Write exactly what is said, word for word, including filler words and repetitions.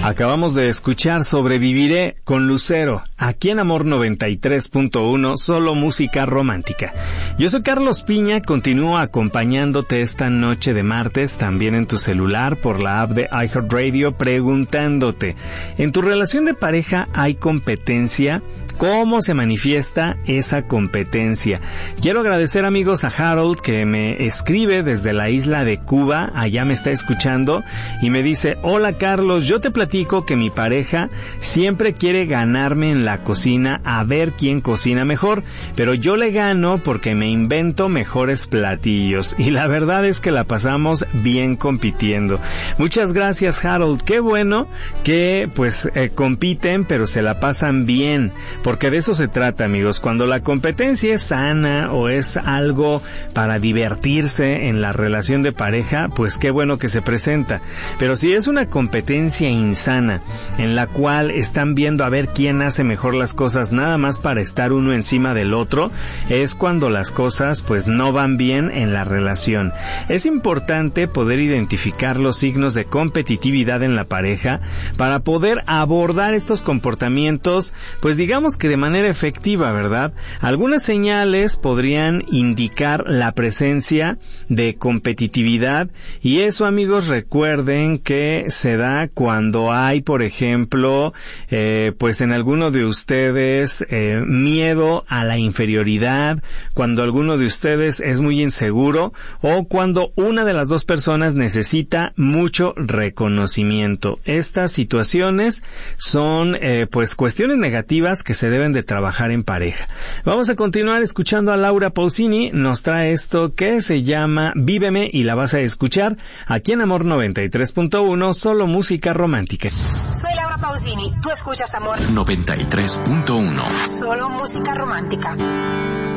Acabamos de escuchar Sobreviviré con Lucero, aquí en Amor noventa y tres punto uno, solo música romántica. Yo soy Carlos Piña, continúo acompañándote esta noche de martes, también en tu celular, por la app de iHeartRadio, preguntándote, ¿en tu relación de pareja hay competencia? ¿Cómo se manifiesta esa competencia? Quiero agradecer, amigos, a Harold, que me escribe desde la isla de Cuba, allá me está escuchando, y me dice: hola Carlos, yo te platico que mi pareja siempre quiere ganarme en la cocina a ver quién cocina mejor, pero yo le gano porque me invento mejores platillos, y la verdad es que la pasamos bien compitiendo. Muchas gracias, Harold, qué bueno que pues eh, compiten, pero se la pasan bien, porque de eso se trata, amigos. Cuando la competencia es sana o es algo para divertirse en la relación de pareja, pues qué bueno que se presenta. Pero si es una competencia insana, en la cual están viendo a ver quién hace mejor las cosas nada más para estar uno encima del otro, es cuando las cosas pues no van bien en la relación. Es importante poder identificar los signos de competitividad en la pareja para poder abordar estos comportamientos, pues digamos que de manera efectiva, ¿verdad? Algunas señales podrían indicar la presencia de competitividad, y eso, amigos, recuerden que se da cuando hay, por ejemplo, eh, pues en alguno de ustedes eh, miedo a la inferioridad, cuando alguno de ustedes es muy inseguro, o cuando una de las dos personas necesita mucho reconocimiento. Estas situaciones son eh, pues cuestiones negativas que se deben de trabajar en pareja. Vamos a continuar escuchando a Laura Pausini, nos trae esto que se llama Víveme, y la vas a escuchar aquí en Amor noventa y tres punto uno, solo música romántica. Soy Laura Pausini, tú escuchas Amor noventa y tres punto uno, solo música romántica.